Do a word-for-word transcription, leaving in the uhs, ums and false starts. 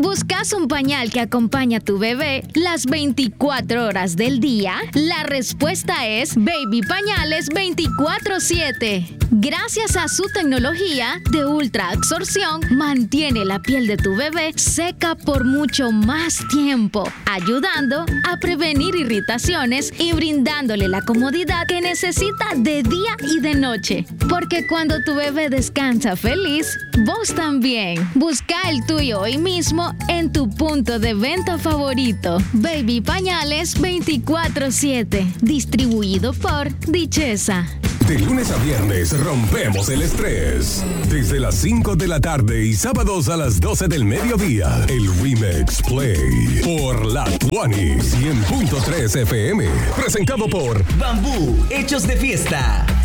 ¿Buscas un pañal que acompañe a tu bebé las veinticuatro horas del día? La respuesta es Baby Pañales veinticuatro siete. Gracias a su tecnología de ultra absorción, mantiene la piel de tu bebé seca por mucho más tiempo, ayudando a prevenir irritaciones y brindándole la comodidad que necesita de día y de noche. Porque cuando tu bebé descansa feliz, vos también. Busca el tuyo hoy mismo en tu punto de venta favorito. Baby Pañales veinticuatro siete, distribuido por Dichesa. De lunes a viernes rompemos el estrés. Desde las cinco de la tarde y sábados a las doce del mediodía. El Remix Play por la Tuani cien punto tres F M. Presentado por Bambú, hechos de fiesta.